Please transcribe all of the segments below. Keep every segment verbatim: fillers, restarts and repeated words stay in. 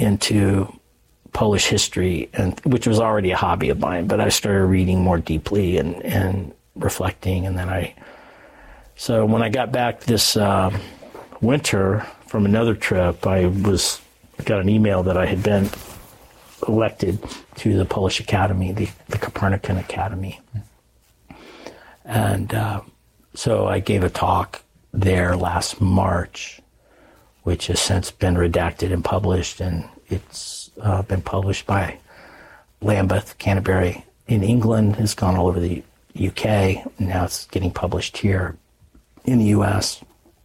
into Polish history, and which was already a hobby of mine, but I started reading more deeply and, and reflecting. And then I, so when I got back this uh, winter from another trip, I was, got an email that I had been elected to the Polish Academy, the, the Copernican Academy. And uh, so I gave a talk there last March, which has since been redacted and published, and it's uh, been published by Lambeth, Canterbury in England. It's gone all over the U K, and now it's getting published here in the U S.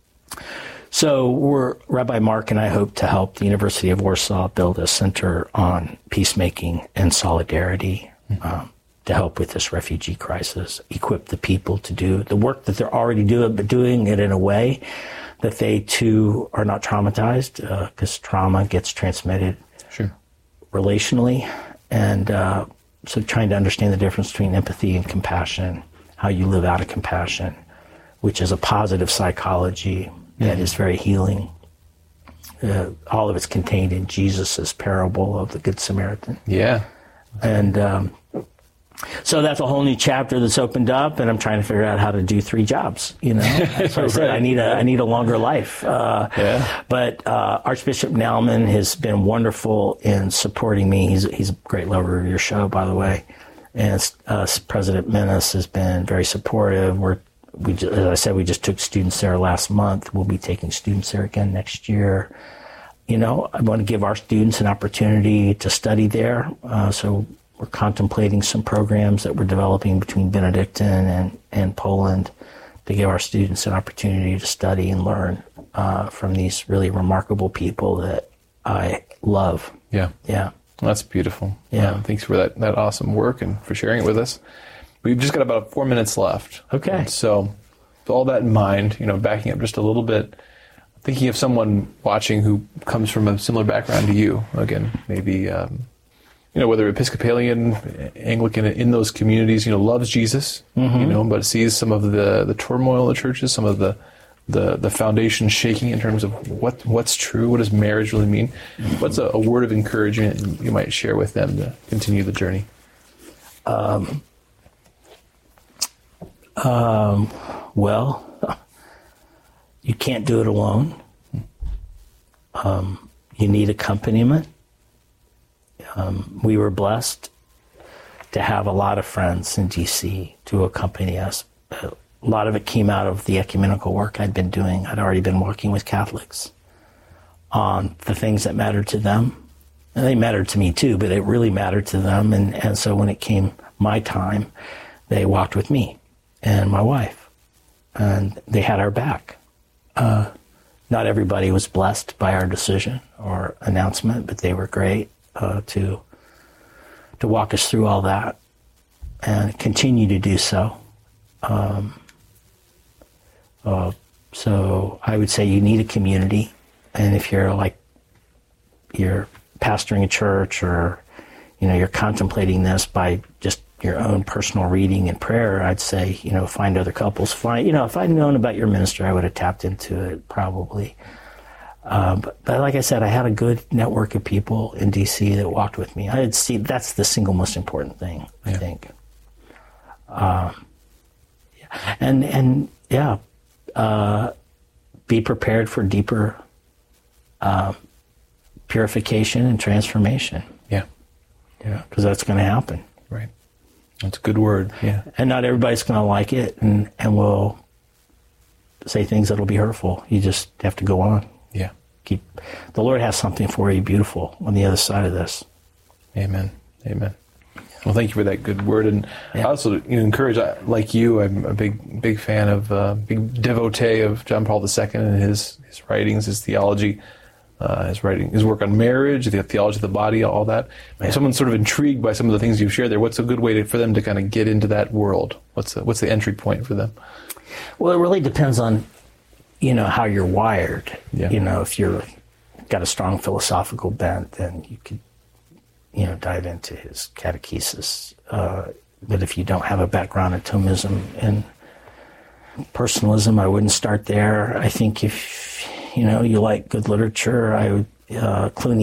So we're, Rabbi Mark and I hope to help the University of Warsaw build a center on peacemaking and solidarity mm-hmm. um, to help with this refugee crisis, equip the people to do the work that they're already doing, but doing it in a way that they too are not traumatized, because uh, trauma gets transmitted sure. relationally. And uh, so trying to understand the difference between empathy and compassion, how you live out of compassion, which is a positive psychology that mm-hmm. is very healing. Uh, all of it's contained in Jesus' parable of the Good Samaritan. Yeah. And um, so that's a whole new chapter that's opened up, and I'm trying to figure out how to do three jobs. You know, that's what I said. I need a I need a longer life. Uh, yeah. But uh, Archbishop Naumann has been wonderful in supporting me. He's he's a great lover of your show, by the way. And uh, President Menace has been very supportive. We're we just, as I said, we just took students there last month. We'll be taking students there again next year. You know, I want to give our students an opportunity to study there. Uh, so. We're contemplating some programs that we're developing between Benedictine and, and Poland to give our students an opportunity to study and learn uh, from these really remarkable people that I love. Yeah. Yeah. Well, that's beautiful. Yeah. Um, thanks for that, that awesome work and for sharing it with us. We've just got about four minutes left. Okay. And so with all that in mind, you know, backing up just a little bit, thinking of someone watching who comes from a similar background to you, again, maybe... Um, you know, whether Episcopalian, Anglican, in those communities, you know, loves Jesus, mm-hmm. you know, but sees some of the, the turmoil in the churches, some of the, the, the foundation shaking in terms of what what's true, what does marriage really mean? Mm-hmm. What's a, a word of encouragement you might share with them to continue the journey? Um, um, well, you can't do it alone. Um, you need accompaniment. Um, we were blessed to have a lot of friends in D C to accompany us. A lot of it came out of the ecumenical work I'd been doing. I'd already been working with Catholics on the things that mattered to them. And they mattered to me too, but it really mattered to them. And, and so when it came my time, they walked with me and my wife. And they had our back. Uh, not everybody was blessed by our decision or announcement, but they were great. Uh, to to walk us through all that and continue to do so. Um, uh, so I would say you need a community, and if you're like you're pastoring a church or you know you're contemplating this by just your own personal reading and prayer, I'd say you know find other couples. Find you know if I'd known about your ministry, I would have tapped into it probably. Uh, but, but like I said, I had a good network of people in D C that walked with me. I had see that's the single most important thing, I yeah. think. Uh, yeah. And and yeah, uh, be prepared for deeper uh, purification and transformation. Yeah, yeah, because that's going to happen. Right. That's a good word. Yeah. And not everybody's going to like it, and and will say things that'll be hurtful. You just have to go on. Yeah. Keep, the Lord has something for you beautiful on the other side of this. Amen. Amen. Well, thank you for that good word. And yeah. I also you know, encourage, like you, I'm a big, big fan of, uh, big devotee of John Paul the Second and his, his writings, his theology, uh, his writing, his work on marriage, the theology of the body, all that. Yeah. If someone's sort of intrigued by some of the things you've shared there, what's a good way to, for them to kind of get into that world? What's the, what's the entry point for them? Well, it really depends on you know, how you're wired. Yeah. You know, if you're got a strong philosophical bent, then you could, you know, dive into his catechesis. Uh, but if you don't have a background in Thomism and personalism, I wouldn't start there. I think if, you know, you like good literature, I would, uh, Clooney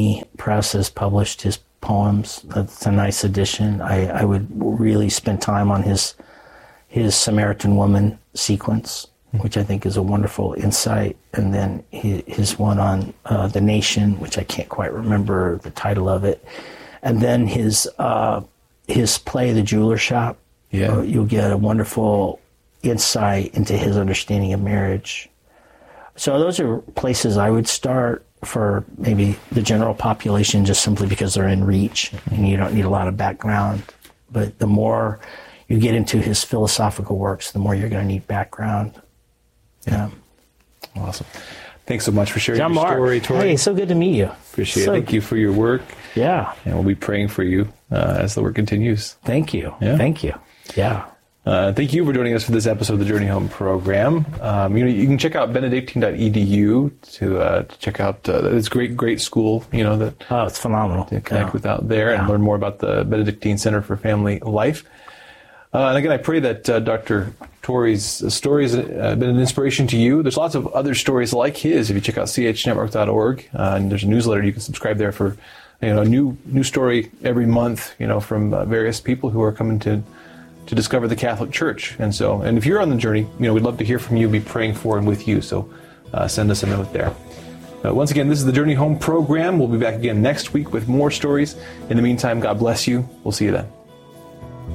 Press has published his poems. That's a nice addition. I, I would really spend time on his his Samaritan Woman sequence, which I think is a wonderful insight, and then his, his one on uh, the Nation, which I can't quite remember the title of it, and then his uh, his play, The Jeweler Shop. Yeah, uh, you'll get a wonderful insight into his understanding of marriage. So those are places I would start for maybe the general population, just simply because they're in reach and you don't need a lot of background. But the more you get into his philosophical works, the more you're going to need background. Yeah. Awesome. Thanks so much for sharing John your Mark. story, Tori. Hey, so good to meet you. Appreciate so, it. Thank you for your work. Yeah. And we'll be praying for you uh, as the work continues. Thank you. Yeah. Thank you. Yeah. Uh, thank you for joining us for this episode of the Journey Home program. Um, you know, you can check out benedictine dot e d u to, uh, to check out uh, this great, great school. You know that oh, it's phenomenal. to connect yeah. with out there and yeah. learn more about the Benedictine Center for Family Life. Uh, and again, I pray that uh, Doctor Tori's story has uh, been an inspiration to you. There's lots of other stories like his if you check out c h network dot org, uh, and there's a newsletter you can subscribe there for you know a new new story every month. You know from uh, various people who are coming to. to discover the Catholic Church. And so, and if you're on the journey, you know, we'd love to hear from you, be praying for and with you. So uh, send us a note there. Uh, once again, this is the Journey Home program. We'll be back again next week with more stories. In the meantime, God bless you. We'll see you then.